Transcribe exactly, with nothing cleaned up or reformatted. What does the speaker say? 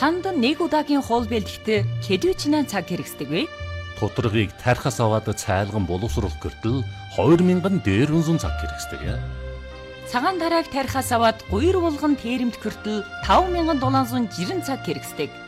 Танд нэг удаагийн хоол бэлтгэхдээ хэдий чинаа цаг хэрэгсдэг вэ? Тодорхойг тархас аваад цайлган боловсруулах гэртэл хоёр мянган дээр үнсэн цаг хэрэгсдэг. Цагаан тарааг тархаас аваад гуйр булган тэрэмт гэртэл таван мянган долоон зуун жирэн цаг хэрэгсдэг.